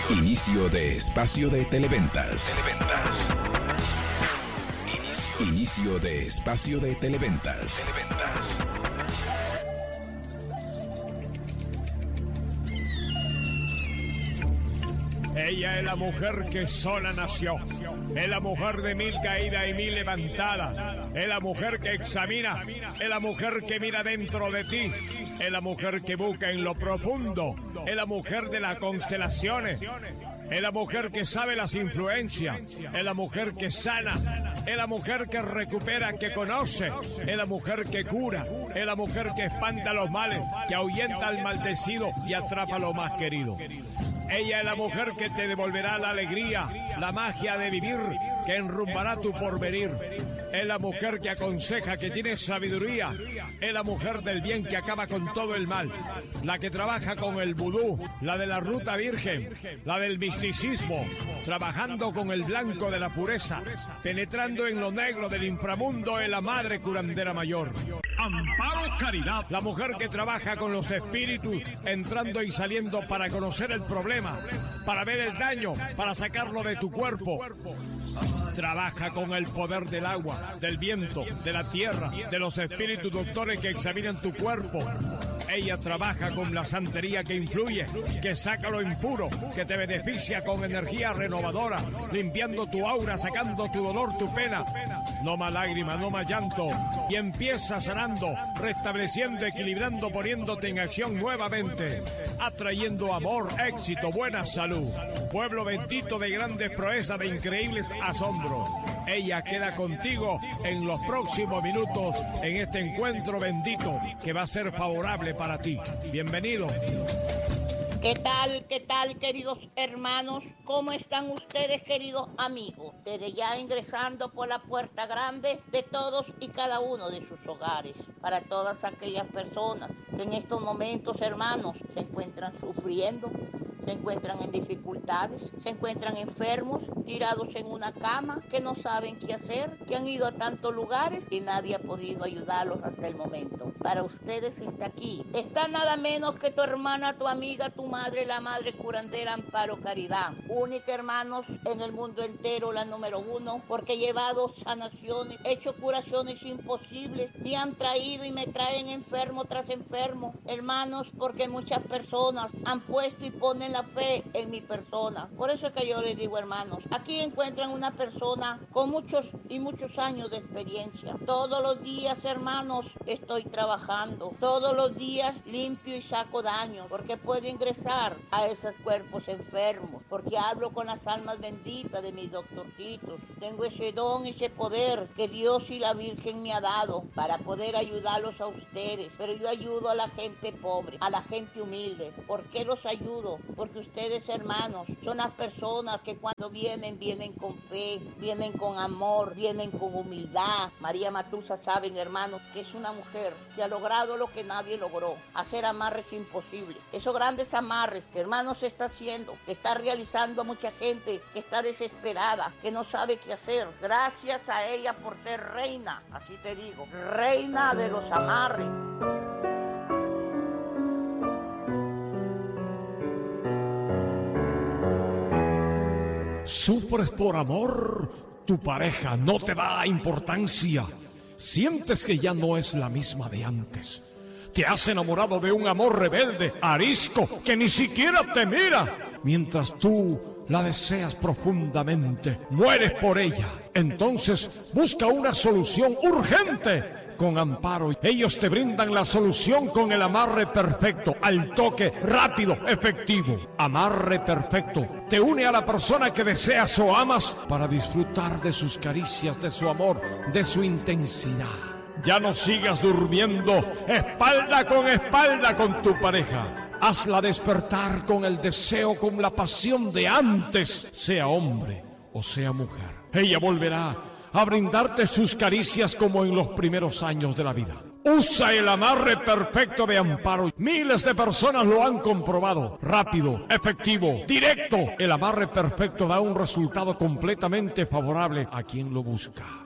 Inicio de espacio de Televentas. Inicio de espacio de Televentas. Ella es la mujer que sola nació. Es la mujer de 1000 caídas y 1000 levantadas. Es la mujer que examina. Es la mujer que mira dentro de ti. Es la mujer que busca en lo profundo. Es la mujer de las constelaciones. Es la mujer que sabe las influencias. Es la mujer que sana. Es la mujer que recupera, que conoce. Es la mujer que cura. Es la mujer que espanta los males, que ahuyenta al maldecido y atrapa lo más querido. Ella es la mujer que te devolverá la alegría, la magia de vivir, que enrumbará tu porvenir. Es la mujer que aconseja, que tiene sabiduría. Es la mujer del bien que acaba con todo el mal. La que trabaja con el vudú, la de la ruta virgen, la del misticismo, trabajando con el blanco de la pureza, penetrando en lo negro del inframundo, es la madre curandera mayor. Amparo Caridad, la mujer que trabaja con los espíritus, entrando y saliendo para conocer el problema, para ver el daño, para sacarlo de tu cuerpo. Trabaja con el poder del agua, del viento, de la tierra, de los espíritus doctores que examinan tu cuerpo. Ella trabaja con la santería que influye, que saca lo impuro, que te beneficia con energía renovadora, limpiando tu aura, sacando tu dolor, tu pena. No más lágrimas, no más llanto. Y empieza sanando, restableciendo, equilibrando, poniéndote en acción nuevamente, atrayendo amor, éxito, buena salud. Pueblo bendito de grandes proezas, de increíbles asombros. Ella queda contigo en los próximos minutos en este encuentro bendito que va a ser favorable para ti. Bienvenido. ¿Qué tal, queridos hermanos? ¿Cómo están ustedes, queridos amigos? Desde ya ingresando por la puerta grande de todos y cada uno de sus hogares. Para todas aquellas personas que en estos momentos, hermanos, se encuentran sufriendo, se encuentran en dificultades, se encuentran enfermos, tirados en una cama, que no saben qué hacer, que han ido a tantos lugares y nadie ha podido ayudarlos hasta el momento. Para ustedes está aquí. Está nada menos que tu hermana, tu amiga, tu madre, la madre curandera Amparo Caridad. Única, hermanos, en el mundo entero, la número 1, porque he llevado sanaciones, he hecho curaciones imposibles, me han traído y me traen enfermo tras enfermo. Hermanos, porque muchas personas han puesto y ponen la fe en mi persona. Por eso es que yo les digo, hermanos, aquí encuentran una persona con muchos y muchos años de experiencia. Todos los días, hermanos, estoy trabajando. Todos los días limpio y saco daño, porque puedo ingresar a esos cuerpos enfermos, porque hablo con las almas benditas de mis doctorcitos. Tengo ese don, ese poder que Dios y la Virgen me ha dado para poder ayudarlos a ustedes. Pero yo ayudo a la gente pobre, a la gente humilde. ¿Por qué los ayudo? Porque ustedes, hermanos, son las personas que cuando vienen con fe, vienen con amor, vienen con humildad. María Matusa, saben, hermanos, que es una mujer que ha logrado lo que nadie logró, hacer amarres imposibles. Esos grandes amarres que, hermanos, se está haciendo, que está realizando a mucha gente que está desesperada, que no sabe qué hacer. Gracias a ella por ser reina, así te digo, reina de los amarres. ¿Sufres por amor? Tu pareja no te da importancia. Sientes que ya no es la misma de antes. Te has enamorado de un amor rebelde, arisco, que ni siquiera te mira. Mientras tú la deseas profundamente, mueres por ella. Entonces busca una solución urgente. Con Amparo, ellos te brindan la solución con el amarre perfecto, al toque rápido, efectivo. Amarre perfecto te une a la persona que deseas o amas para disfrutar de sus caricias, de su amor, de su intensidad. Ya no sigas durmiendo espalda con tu pareja. Hazla despertar con el deseo, con la pasión de antes, sea hombre o sea mujer. Ella volverá a brindarte sus caricias como en los primeros años de la vida. Usa el amarre perfecto de Amparo. Miles de personas lo han comprobado. Rápido, efectivo, directo. El amarre perfecto da un resultado completamente favorable a quien lo busca.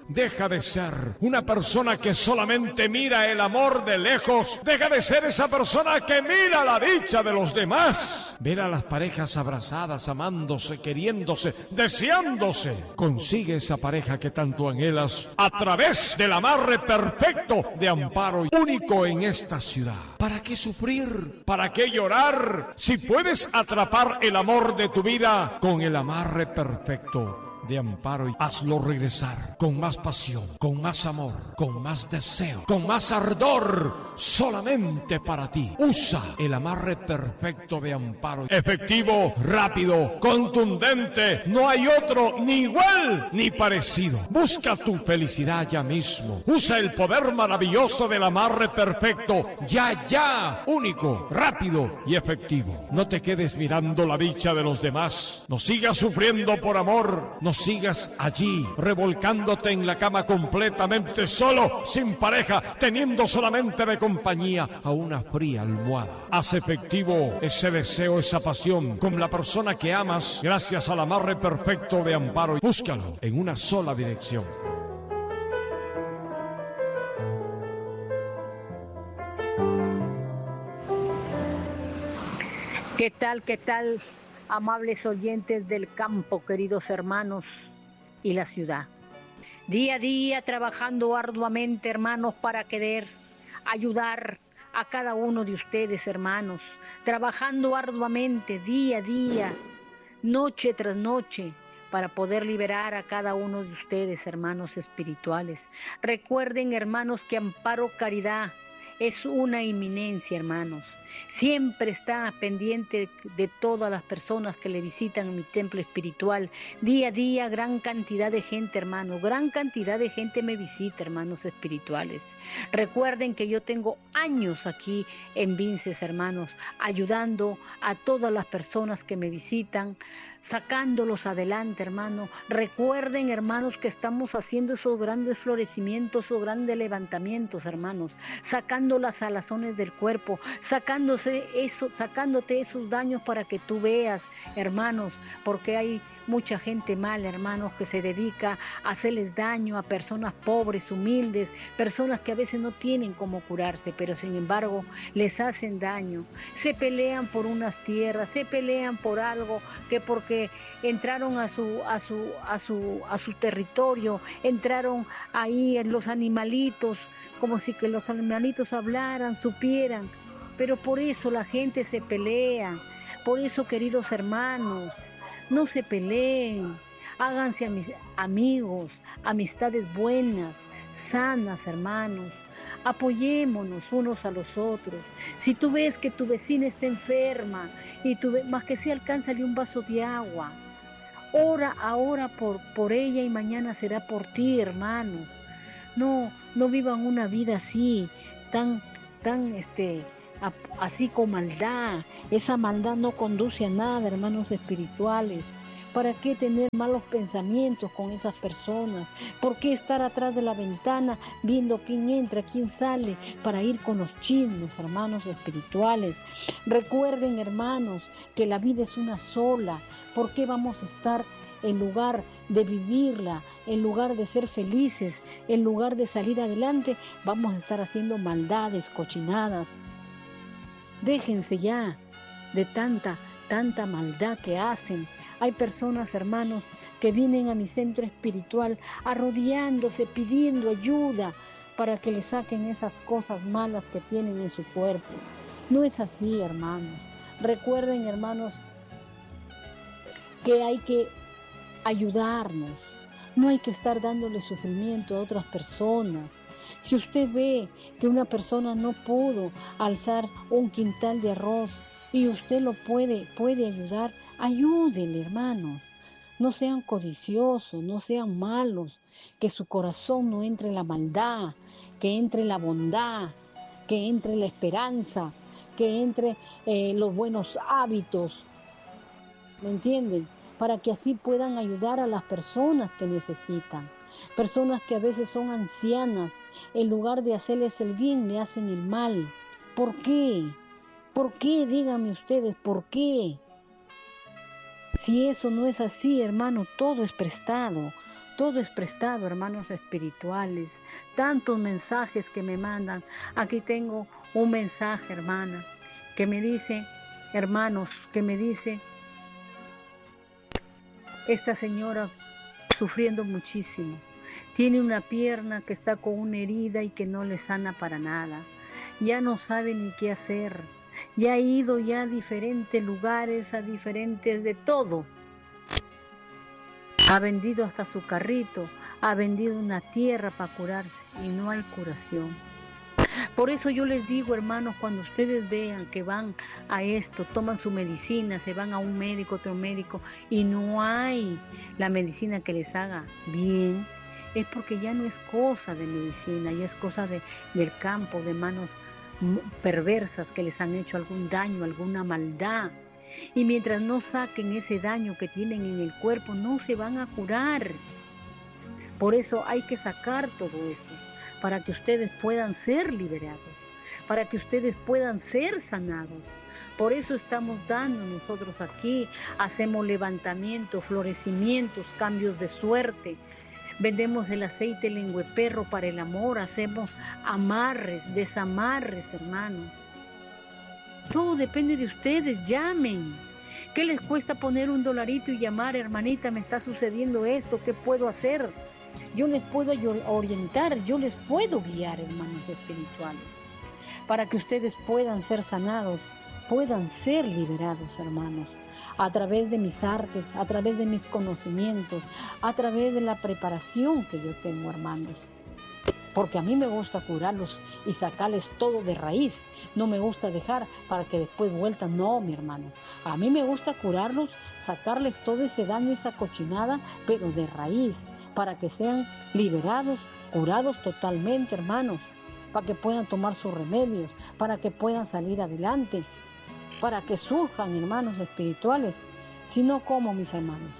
Deja de ser una persona que solamente mira el amor de lejos. Deja de ser esa persona que mira la dicha de los demás. Ver a las parejas abrazadas, amándose, queriéndose, deseándose. Consigue esa pareja que tanto anhelas a través del amarre perfecto de Amparo, único en esta ciudad. ¿Para qué sufrir? ¿Para qué llorar? Si puedes atrapar el amor de tu vida con el amarre perfecto de Amparo, y hazlo regresar con más pasión, con más amor, con más deseo, con más ardor, solamente para ti. Usa el amarre perfecto de Amparo. Efectivo, rápido, contundente. No hay otro ni igual ni parecido. Busca tu felicidad ya mismo. Usa el poder maravilloso del amarre perfecto. Ya, único, rápido y efectivo. No te quedes mirando la dicha de los demás. No sigas sufriendo por amor. No sigas allí, revolcándote en la cama completamente solo, sin pareja, teniendo solamente de compañía a una fría almohada. Haz efectivo ese deseo, esa pasión con la persona que amas, gracias al amarre perfecto de Amparo. Búscalo en una sola dirección. ¿Qué tal, amables oyentes del campo, queridos hermanos, y la ciudad? Día a día trabajando arduamente, hermanos, para querer ayudar a cada uno de ustedes, hermanos. Trabajando arduamente, día a día, noche tras noche, para poder liberar a cada uno de ustedes, hermanos espirituales. Recuerden, hermanos, que Amparo Caridad es una eminencia, hermanos. Siempre está pendiente de todas las personas que le visitan mi templo espiritual. Día a día, gran cantidad de gente, hermano. Gran cantidad de gente me visita, hermanos espirituales. Recuerden que yo tengo años aquí en Vinces, hermanos, ayudando a todas las personas que me visitan, sacándolos adelante, hermano. Recuerden, hermanos, que estamos haciendo esos grandes florecimientos, esos grandes levantamientos, hermanos, sacando las salazones del cuerpo, sacándote esos daños para que tú veas, hermanos, porque hay mucha gente mala, hermanos, que se dedica a hacerles daño a personas pobres, humildes, personas que a veces no tienen cómo curarse, pero sin embargo les hacen daño. Se pelean por unas tierras, se pelean por algo que porque entraron a su territorio, entraron ahí en los animalitos, como si que los animalitos hablaran, supieran, pero por eso la gente se pelea. Por eso, queridos hermanos, no se peleen, háganse amigos, amistades buenas, sanas, hermanos. Apoyémonos unos a los otros. Si tú ves que tu vecina está enferma y más que sea, alcánzale un vaso de agua. Ora ahora por ella y mañana será por ti, hermanos. No vivan una vida así, así con maldad. Esa maldad no conduce a nada, hermanos espirituales. ¿Para qué tener malos pensamientos con esas personas? ¿Por qué estar atrás de la ventana viendo quién entra, quién sale, para ir con los chismes, hermanos espirituales? Recuerden, hermanos, que la vida es una sola. ¿Por qué vamos a estar, en lugar de vivirla, en lugar de ser felices, en lugar de salir adelante, vamos a estar haciendo maldades, cochinadas? Déjense ya de tanta maldad que hacen. Hay personas, hermanos, que vienen a mi centro espiritual arrodillándose, pidiendo ayuda para que le saquen esas cosas malas que tienen en su cuerpo. No es así, hermanos. Recuerden, hermanos, que hay que ayudarnos. No hay que estar dándole sufrimiento a otras personas. Si usted ve que una persona no pudo alzar un quintal de arroz y usted lo puede ayudar, ayúdele, hermanos. No sean codiciosos, no sean malos, que su corazón no entre la maldad, que entre la bondad, que entre la esperanza, que entre los buenos hábitos. ¿Me entienden? Para que así puedan ayudar a las personas que necesitan. Personas que a veces son ancianas, en lugar de hacerles el bien, le hacen el mal. ¿Por qué? ¿Por qué? Díganme ustedes, ¿por qué? Si eso no es así, hermano, todo es prestado, todo es prestado, hermanos espirituales. Tantos mensajes que me mandan. Aquí tengo un mensaje, hermana, que me dice, hermanos, que me dice, esta señora sufriendo muchísimo. Tiene una pierna que está con una herida y que no le sana para nada. Ya no sabe ni qué hacer. Ya ha ido ya a diferentes lugares, a diferentes de todo. Ha vendido hasta su carrito, ha vendido una tierra para curarse y no hay curación. Por eso yo les digo, hermanos, cuando ustedes vean que van a esto, toman su medicina, se van a un médico, otro médico, y no hay la medicina que les haga bien, es porque ya no es cosa de medicina, ya es cosa del campo, de manos perversas que les han hecho algún daño, alguna maldad. Y mientras no saquen ese daño que tienen en el cuerpo, no se van a curar. Por eso hay que sacar todo eso, para que ustedes puedan ser liberados, para que ustedes puedan ser sanados. Por eso estamos dando nosotros aquí, hacemos levantamientos, florecimientos, cambios de suerte. Vendemos el aceite lengüeperro para el amor, hacemos amarres, desamarres, hermanos. Todo depende de ustedes, llamen. ¿Qué les cuesta poner $1 y llamar, hermanita, me está sucediendo esto, ¿qué puedo hacer? Yo les puedo orientar, yo les puedo guiar, hermanos espirituales, para que ustedes puedan ser sanados, puedan ser liberados, hermanos, a través de mis artes, a través de mis conocimientos, a través de la preparación que yo tengo, hermanos. Porque a mí me gusta curarlos y sacarles todo de raíz. No me gusta dejar para que después vueltan. No, mi hermano. A mí me gusta curarlos, sacarles todo ese daño, esa cochinada, pero de raíz, para que sean liberados, curados totalmente, hermanos, para que puedan tomar sus remedios, para que puedan salir adelante, para que surjan, hermanos espirituales. Si no, ¿cómo, mis hermanos?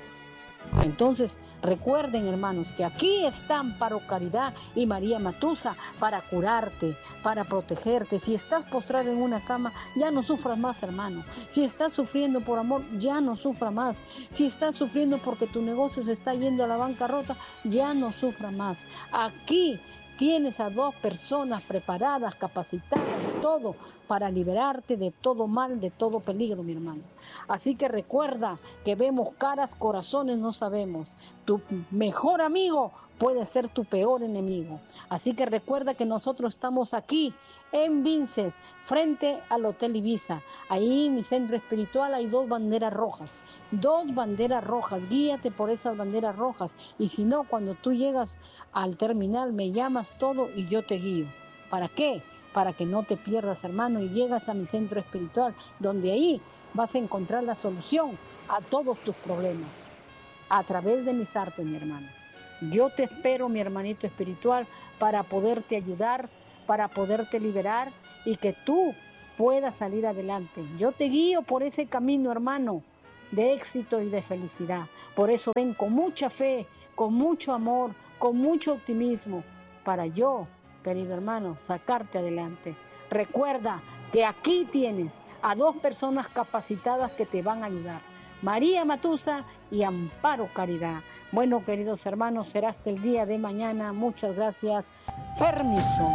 Entonces, recuerden, hermanos, que aquí están Amparo Caridad y María Matusa para curarte, para protegerte. Si estás postrado en una cama, ya no sufras más, hermano. Si estás sufriendo por amor, ya no sufra más. Si estás sufriendo porque tu negocio se está yendo a la bancarrota, ya no sufra más. Aquí tienes a 2 personas preparadas, capacitadas, todo para liberarte de todo mal, de todo peligro, mi hermano. Así que recuerda que vemos caras, corazones no sabemos. Tu mejor amigo puede ser tu peor enemigo. Así que recuerda que nosotros estamos aquí en Vinces, frente al Hotel Ibiza. Ahí en mi centro espiritual hay 2 banderas rojas. 2 banderas rojas, guíate por esas banderas rojas. Y si no, cuando tú llegas al terminal me llamas todo y yo te guío. ¿Para qué? Para que no te pierdas, hermano, y llegas a mi centro espiritual, donde ahí vas a encontrar la solución a todos tus problemas, a través de mis artes, mi hermano. Yo te espero, mi hermanito espiritual, para poderte ayudar, para poderte liberar y que tú puedas salir adelante. Yo te guío por ese camino, hermano, de éxito y de felicidad. Por eso ven con mucha fe, con mucho amor, con mucho optimismo, para yo, querido hermano, sacarte adelante. Recuerda que aquí tienes a 2 personas capacitadas que te van a ayudar. María Matusa y Amparo Caridad. Bueno, queridos hermanos, será hasta el día de mañana. Muchas gracias. Permiso.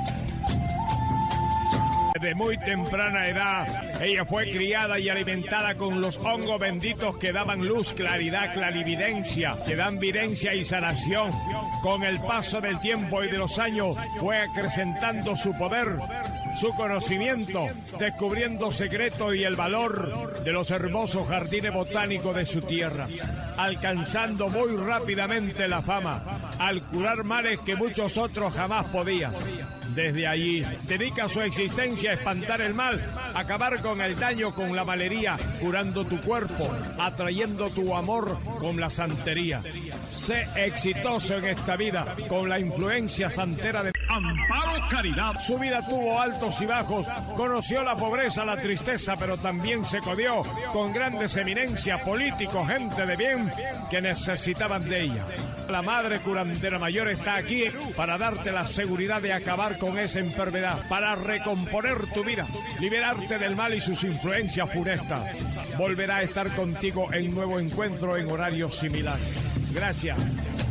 Desde muy temprana edad, ella fue criada y alimentada con los hongos benditos que daban luz, claridad, clarividencia, que dan videncia y sanación. Con el paso del tiempo y de los años, fue acrecentando su poder, su conocimiento, descubriendo secretos y el valor de los hermosos jardines botánicos de su tierra, alcanzando muy rápidamente la fama, al curar males que muchos otros jamás podían. Desde allí, dedica su existencia a espantar el mal, acabar con el daño con la malería, curando tu cuerpo, atrayendo tu amor con la santería. Sé exitoso en esta vida con la influencia santera de Amparo Caridad. Su vida tuvo altos y bajos, conoció la pobreza, la tristeza, pero también se codió con grandes eminencias, políticos, gente de bien que necesitaban de ella. La Madre Curandera Mayor está aquí para darte la seguridad de acabar con esa enfermedad, para recomponer tu vida, liberarte del mal y sus influencias funestas. Volverá a estar contigo en nuevo encuentro en horarios similares. Gracias.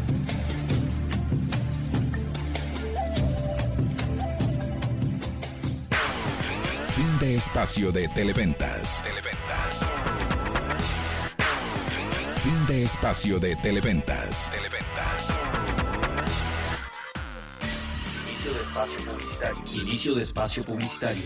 de espacio de Televentas. Fin de espacio de Televentas. Inicio de espacio publicitario.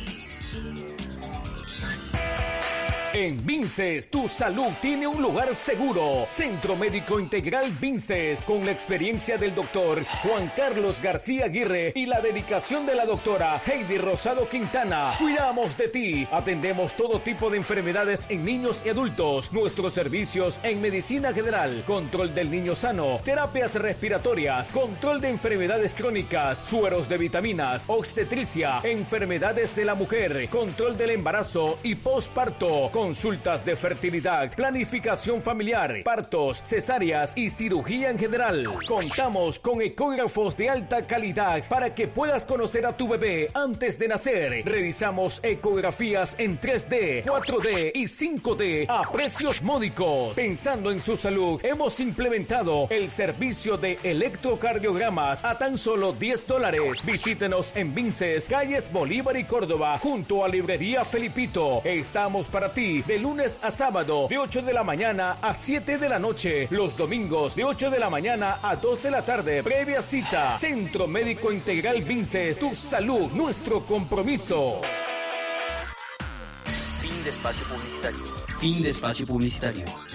En Vinces, tu salud tiene un lugar seguro. Centro Médico Integral Vinces, con la experiencia del doctor Juan Carlos García Aguirre y la dedicación de la doctora Heidi Rosado Quintana. Cuidamos de ti. Atendemos todo tipo de enfermedades en niños y adultos. Nuestros servicios en medicina general, control del niño sano, terapias respiratorias, control de enfermedades crónicas, sueros de vitaminas, obstetricia, enfermedades de la mujer, control del embarazo y posparto, consultas de fertilidad, planificación familiar, partos, cesáreas y cirugía en general. Contamos con ecógrafos de alta calidad para que puedas conocer a tu bebé antes de nacer. Realizamos ecografías en 3D, 4D y 5D a precios módicos. Pensando en su salud, hemos implementado el servicio de electrocardiogramas a tan solo $10. Visítenos en Vinces, calles Bolívar y Córdoba, junto a Librería Felipito. Estamos para ti de lunes a sábado, de 8 de la mañana a 7 de la noche. Los domingos, de 8 de la mañana a 2 de la tarde. Previa cita. Centro Médico Integral Vinces. Tu salud, nuestro compromiso. Fin de espacio publicitario. Fin de espacio publicitario.